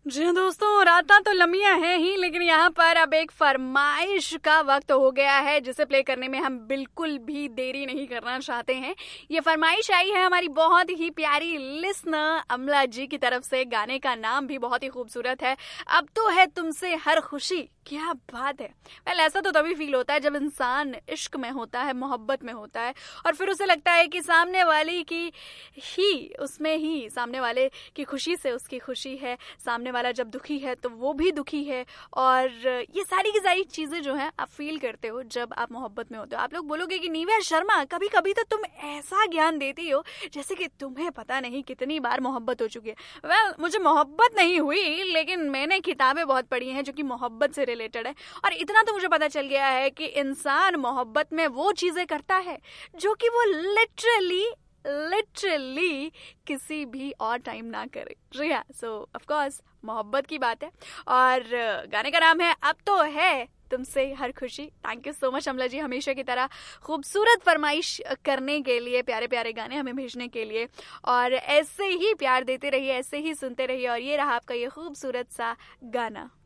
जी हाँ दोस्तों, रातां तो लंबियां हैं ही, लेकिन यहाँ पर अब एक फरमाइश का वक्त हो गया है जिसे प्ले करने में हम बिल्कुल भी देरी नहीं करना चाहते हैं। ये फरमाइश आई है हमारी बहुत ही प्यारी लिसनर अमला जी की तरफ से। गाने का नाम भी बहुत ही खूबसूरत है, अब तो है तुमसे हर खुशी। क्या बात है। ऐसा तो तभी फील होता है जब इंसान इश्क में होता है, मोहब्बत में होता है, और फिर उसे लगता है कि सामने वाले की ही उसमें ही सामने वाले की खुशी से उसकी खुशी है, सामने वाला जब दुखी है तो वो भी दुखी है। और ये सारी की सारी चीजें जो हैं आप फील करते हो जब आप मोहब्बत में होते हो। आप लोग बोलोगे कि निव्या शर्मा, कभी कभी तो तुम ऐसा ज्ञान देती हो जैसे कि तुम्हें पता नहीं कितनी बार मोहब्बत हो चुकी है। मुझे मोहब्बत नहीं हुई, लेकिन मैंने किताबें बहुत पढ़ी हैं जो कि मोहब्बत से रिलेटेड है, और इतना तो मुझे पता चल गया है कि इंसान मोहब्बत में वो चीजें करता है जो कि वो लिटरली किसी भी और टाइम ना करे। जी हाँ, सो ऑफ कोर्स मोहब्बत की बात है, और गाने का नाम है अब तो है तुमसे हर खुशी। थैंक यू सो मच अमला जी, हमेशा की तरह खूबसूरत फरमाइश करने के लिए, प्यारे प्यारे गाने हमें भेजने के लिए, और ऐसे ही प्यार देते रहिए, ऐसे ही सुनते रहिए। और ये रहा आपका ये खूबसूरत सा गाना।